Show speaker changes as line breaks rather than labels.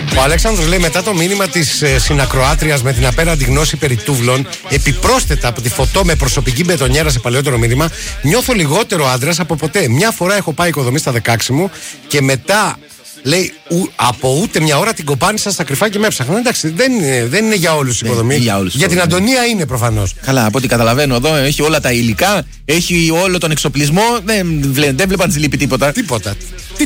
Ο Αλέξανδρος λέει: μετά το μήνυμα της συνακροάτριας με την απέραντη γνώση περί τούβλων, επιπρόσθετα από τη φωτό με προσωπική μπετονιέρα σε παλαιότερο μήνυμα, νιώθω λιγότερο άντρας από ποτέ. Μια φορά έχω πάει οικοδομή στα 16 μου και μετά. Λέει από ούτε μια ώρα την κοπάνισα στα κρυφά και με έψαχνα. Εντάξει, δεν είναι για όλους η οικοδομή. Για την Αντωνία είναι προφανώς.
Καλά, από ό,τι καταλαβαίνω εδώ έχει όλα τα υλικά, έχει όλο τον εξοπλισμό. Δεν βλέπαν τη λείπει τίποτα.
Τίποτα.